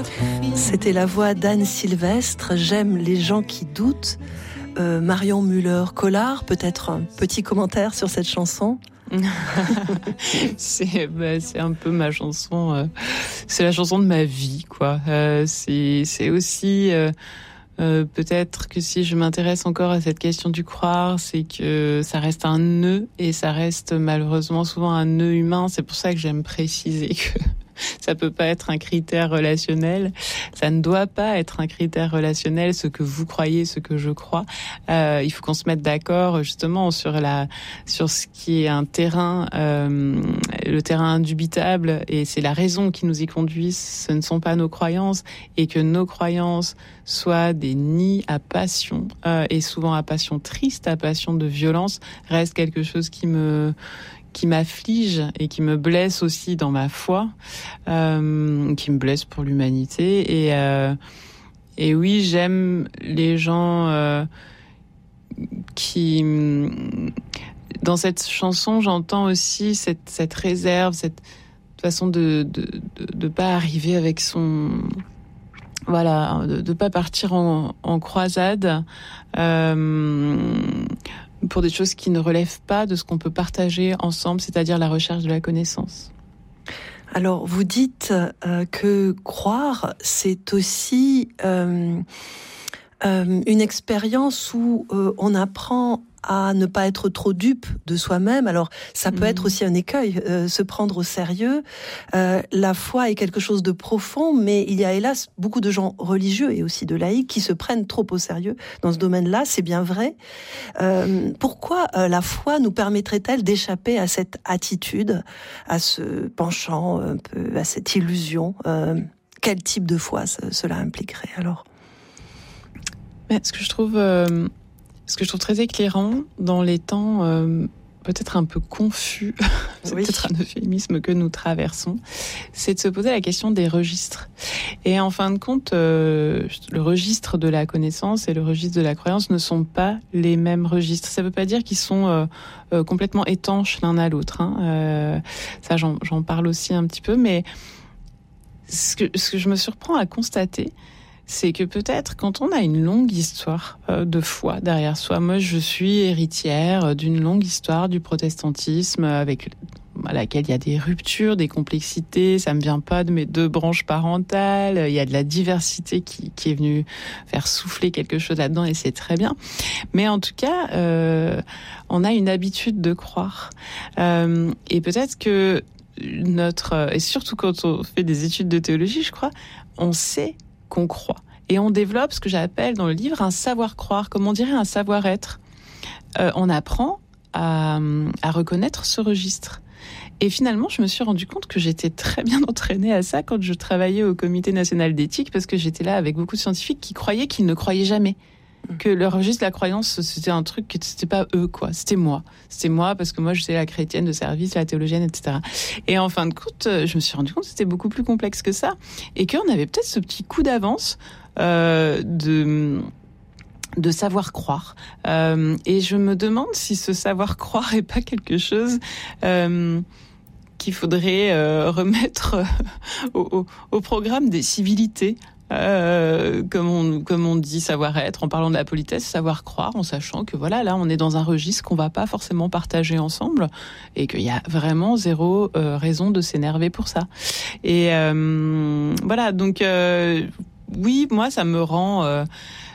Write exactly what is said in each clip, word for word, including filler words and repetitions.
C'était la voix d'Anne Sylvestre, J'aime les gens qui doutent. Euh, Marion Muller-Collard, peut-être un petit commentaire sur cette chanson? c'est, bah, c'est un peu ma chanson, euh, c'est la chanson de ma vie, quoi. Euh, c'est, c'est aussi... Euh, Euh, peut-être que si je m'intéresse encore à cette question du croire, c'est que ça reste un nœud et ça reste malheureusement souvent un nœud humain. C'est pour ça que j'aime préciser que ça peut pas être un critère relationnel. Ça ne doit pas être un critère relationnel, ce que vous croyez, ce que je crois. Euh, il faut qu'on se mette d'accord justement sur la, sur ce qui est un terrain, euh, le terrain indubitable, et c'est la raison qui nous y conduit. Ce ne sont pas nos croyances, et que nos croyances soient des nids à passion, euh, et souvent à passion triste, à passion de violence, reste quelque chose qui me qui m'afflige et qui me blesse aussi dans ma foi, euh, qui me blesse pour l'humanité. Et, euh, et oui, j'aime les gens euh, qui... Dans cette chanson, j'entends aussi cette, cette réserve, cette façon de de, de de pas arriver avec son... Voilà, de ne pas partir en, en croisade euh, pour des choses qui ne relèvent pas de ce qu'on peut partager ensemble, c'est-à-dire la recherche de la connaissance. Alors, vous dites euh, que croire, c'est aussi euh, euh, une expérience où euh, on apprend à ne pas être trop dupe de soi-même. Alors, ça peut mmh. être aussi un écueil, euh, se prendre au sérieux. Euh, la foi est quelque chose de profond, mais il y a hélas beaucoup de gens religieux et aussi de laïcs qui se prennent trop au sérieux dans ce domaine-là, c'est bien vrai. Euh, pourquoi euh, la foi nous permettrait-elle d'échapper à cette attitude, à ce penchant, un peu, à cette illusion? euh, Quel type de foi ce, cela impliquerait alors? Mais ce que je trouve... Euh... Ce que je trouve très éclairant dans les temps euh, peut-être un peu confus, c'est oui. peut-être un euphémisme que nous traversons, c'est de se poser la question des registres. Et en fin de compte, euh, le registre de la connaissance et le registre de la croyance ne sont pas les mêmes registres. Ça ne veut pas dire qu'ils sont euh, euh, complètement étanches l'un à l'autre. Hein. Euh, ça, j'en, j'en parle aussi un petit peu, mais ce que, ce que je me surprends à constater, c'est que peut-être quand on a une longue histoire euh, de foi derrière soi, moi je suis héritière d'une longue histoire du protestantisme avec à laquelle il y a des ruptures, des complexités, ça me vient pas de mes deux branches parentales, il y a de la diversité qui, qui est venue faire souffler quelque chose là-dedans et c'est très bien. Mais en tout cas, euh, on a une habitude de croire. Euh, et peut-être que notre, et surtout quand on fait des études de théologie, je crois, on sait qu'on croit. Et on développe ce que j'appelle dans le livre un savoir-croire, comme on dirait un savoir-être. Euh, on apprend à, à reconnaître ce registre. Et finalement, je me suis rendu compte que j'étais très bien entraînée à ça quand je travaillais au Comité national d'éthique, parce que j'étais là avec beaucoup de scientifiques qui croyaient qu'ils ne croyaient jamais. Que le registre de la croyance, c'était un truc que c'était pas eux, quoi. C'était moi. C'était moi, parce que moi, j'étais la chrétienne de service, la théologienne, et cetera. Et en fin de compte, je me suis rendu compte que c'était beaucoup plus complexe que ça. Et qu'on avait peut-être ce petit coup d'avance, euh, de, de savoir croire. Euh, et je me demande si ce savoir croire est pas quelque chose, euh, qu'il faudrait euh, remettre au, au, au programme des civilités. Euh, comme on comme on dit savoir-être en parlant de la politesse, savoir croire en sachant que voilà, là on est dans un registre qu'on va pas forcément partager ensemble et qu'il y a vraiment zéro euh, raison de s'énerver pour ça. Et euh, voilà, donc euh, oui, moi ça me rend euh,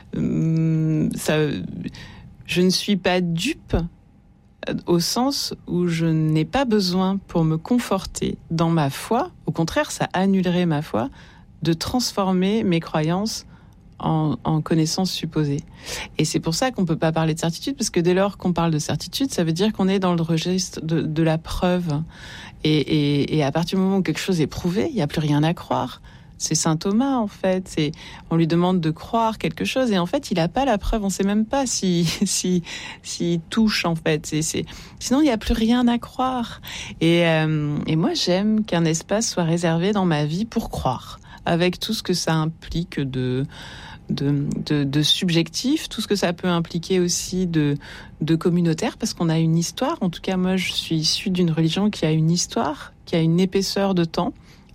ça, je ne suis pas dupe au sens où je n'ai pas besoin pour me conforter dans ma foi, au contraire ça annulerait ma foi, de transformer mes croyances en, en connaissances supposées. Et c'est pour ça qu'on peut pas parler de certitude, parce que dès lors qu'on parle de certitude, ça veut dire qu'on est dans le registre de, de la preuve. Et, et, et à partir du moment où quelque chose est prouvé, il n'y a plus rien à croire. C'est saint Thomas, en fait. C'est, on lui demande de croire quelque chose, et en fait, il n'a pas la preuve. On sait même pas si, si, s'il touche, en fait. C'est, c'est... Sinon, il n'y a plus rien à croire. Et, euh, et moi, j'aime qu'un espace soit réservé dans ma vie pour croire, avec tout ce que ça implique de, de, de, de subjectif, tout ce que ça peut impliquer aussi de, de communautaire, parce qu'on a une histoire. En tout cas, moi, je suis issue d'une religion qui a une histoire, qui a une épaisseur de temps.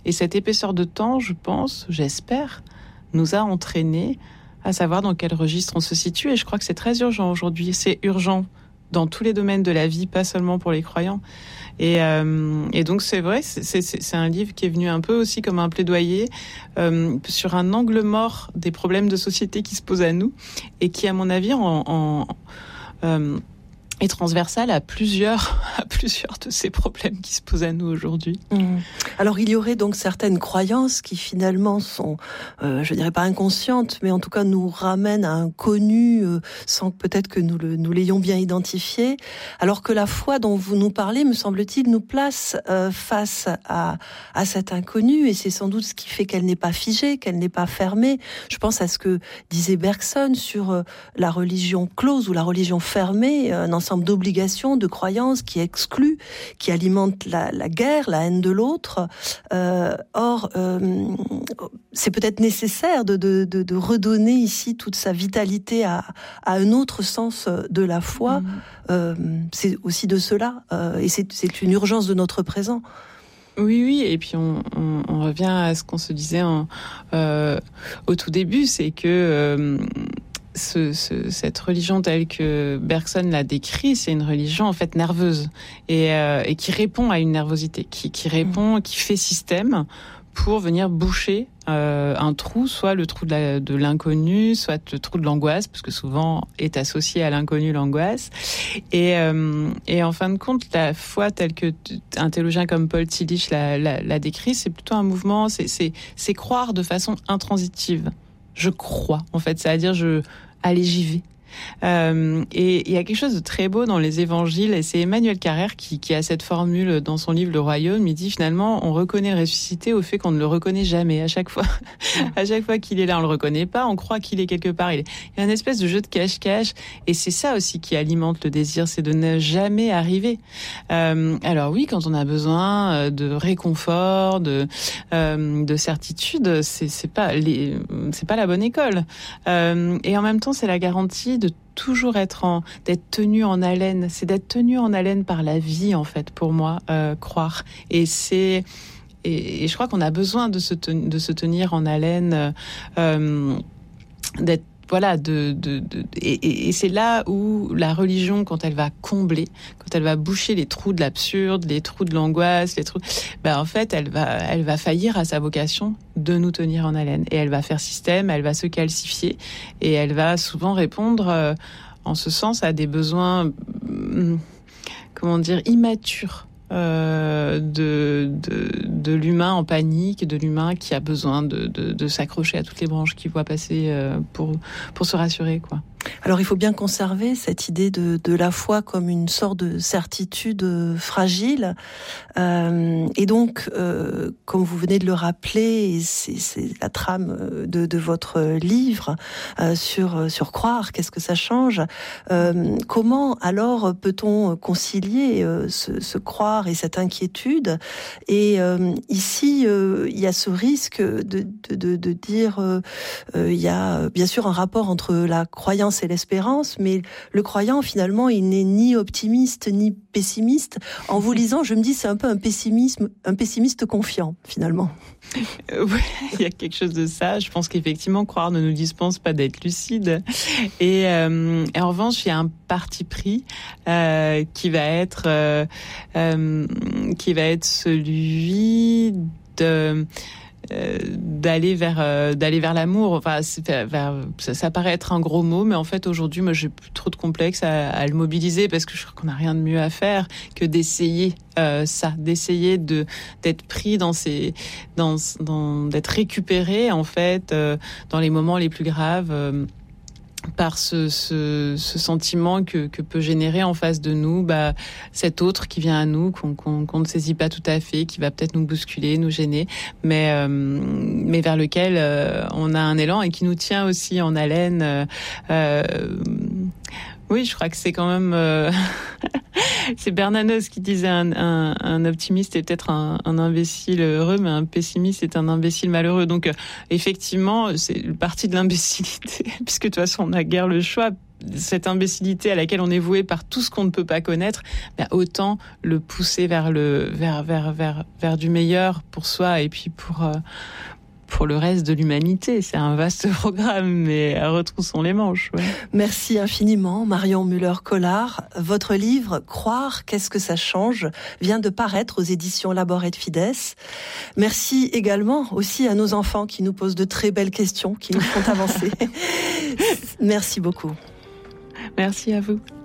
Et cette épaisseur de temps, je pense, j'espère, nous a entraînés à savoir dans quel registre on se situe. Et je crois que c'est très urgent aujourd'hui. C'est urgent dans tous les domaines de la vie, pas seulement pour les croyants. Et, euh, et donc c'est vrai, c'est, c'est, c'est un livre qui est venu un peu aussi comme un plaidoyer euh, sur un angle mort des problèmes de société qui se posent à nous et qui, à mon avis, en, en euh, est transversale à plusieurs, à plusieurs de ces problèmes qui se posent à nous aujourd'hui. Mmh. Alors il y aurait donc certaines croyances qui finalement sont, euh, je dirais pas inconscientes, mais en tout cas nous ramènent à un connu euh, sans peut-être que nous, le, nous l'ayons bien identifié, alors que la foi dont vous nous parlez, me semble-t-il, nous place euh, face à, à cet inconnu, et c'est sans doute ce qui fait qu'elle n'est pas figée, qu'elle n'est pas fermée. Je pense à ce que disait Bergson sur euh, la religion close ou la religion fermée, un ensemble d'obligations, de croyances qui excluent, qui alimentent la, la guerre, la haine de l'autre. Euh, or, euh, c'est peut-être nécessaire de, de, de, de redonner ici toute sa vitalité à, à un autre sens de la foi. Mmh. Euh, c'est aussi de cela, euh, et c'est, c'est une urgence de notre présent. Oui, oui, et puis on, on, on revient à ce qu'on se disait en, euh, au tout début, c'est que euh, Ce, ce, cette religion telle que Bergson l'a décrit, c'est une religion en fait nerveuse et, euh, et qui répond à une nervosité, qui, qui répond, qui fait système pour venir boucher euh, un trou, soit le trou de, la, de l'inconnu, soit le trou de l'angoisse, parce que souvent est associé à l'inconnu l'angoisse. Et, euh, et en fin de compte, la foi telle que un théologien comme Paul Tillich l'a, l'a, l'a décrit, c'est plutôt un mouvement, c'est, c'est, c'est croire de façon intransitive. Je crois, en fait, c'est-à-dire je allez, j'y vais. Euh, et il y a quelque chose de très beau dans les évangiles, et c'est Emmanuel Carrère qui, qui a cette formule dans son livre Le Royaume. Il dit finalement, on reconnaît le ressuscité au fait qu'on ne le reconnaît jamais. À chaque fois, à chaque fois qu'il est là, on le reconnaît pas. On croit qu'il est quelque part. Il y a une espèce de jeu de cache-cache, et c'est ça aussi qui alimente le désir, c'est de ne jamais arriver. Euh, alors oui, quand on a besoin de réconfort, de euh, de certitude, c'est c'est pas les, c'est pas la bonne école. Euh, et en même temps, c'est la garantie de toujours être en, d'être tenu en haleine. C'est d'être tenu en haleine par la vie, en fait, pour moi, euh, croire. Et c'est, et, et je crois qu'on a besoin de se, ten, de se tenir en haleine, euh, d'être, voilà, de, de, de et, et, et c'est là où la religion, quand elle va combler, quand elle va boucher les trous de l'absurde, les trous de l'angoisse, les trous, ben en fait, elle va, elle va faillir à sa vocation de nous tenir en haleine, et elle va faire système, elle va se calcifier, et elle va souvent répondre, euh, en ce sens, à des besoins, hum, comment dire, immatures. Euh, de, de, de l'humain en panique, de l'humain qui a besoin de, de, de s'accrocher à toutes les branches qu'il voit passer euh, pour, pour se rassurer, quoi. Alors il faut bien conserver cette idée de, de la foi comme une sorte de certitude fragile. Euh, et donc, euh, comme vous venez de le rappeler, c'est, c'est la trame de, de votre livre euh, sur, sur croire, qu'est-ce que ça change. Euh, comment alors peut-on concilier euh, ce, ce croire et cette inquiétude? Et euh, ici, euh, il y a ce risque de, de, de, de dire, euh, euh, il y a bien sûr un rapport entre la croyance et l'espérance, mais le croyant, finalement, il n'est ni optimiste ni pessimiste. En vous lisant, je me dis, c'est un peu un pessimisme, un pessimiste confiant, finalement. Euh, ouais, il y a quelque chose de ça. Je pense qu'effectivement, croire ne nous dispense pas d'être lucide. Et, euh, et en revanche, il y a un parti pris euh, qui va être euh, euh, qui va être celui de Euh, d'aller vers euh, d'aller vers l'amour. Enfin, c'est, vers, ça, ça paraît être un gros mot, mais en fait aujourd'hui, moi, j'ai plus trop de complexe à, à le mobiliser, parce que je crois qu'on n'a rien de mieux à faire que d'essayer euh, ça, d'essayer de d'être pris dans ces dans, dans d'être récupéré en fait euh, dans les moments les plus graves. Euh, par ce, ce, ce sentiment que, que peut générer en face de nous bah, cet autre qui vient à nous, qu'on, qu'on, qu'on ne saisit pas tout à fait, qui va peut-être nous bousculer, nous gêner, mais, euh, mais vers lequel euh, on a un élan et qui nous tient aussi en haleine. Euh, Oui, je crois que c'est quand même... Euh... c'est Bernanos qui disait un, un, un optimiste est peut-être un, un imbécile heureux, mais un pessimiste est un imbécile malheureux. Donc, euh, effectivement, c'est le parti de l'imbécilité, puisque de toute façon, on n'a guère le choix. Cette imbécilité à laquelle on est voué par tout ce qu'on ne peut pas connaître, ben autant le pousser vers le vers vers vers vers du meilleur pour soi et puis pour euh, pour le reste de l'humanité. C'est un vaste programme, mais retroussons les manches. Ouais. Merci infiniment, Marion Müller-Collard. Votre livre « Croire, qu'est-ce que ça change ?» vient de paraître aux éditions Labor et Fides. Merci également aussi à nos enfants qui nous posent de très belles questions, qui nous font avancer. Merci beaucoup. Merci à vous.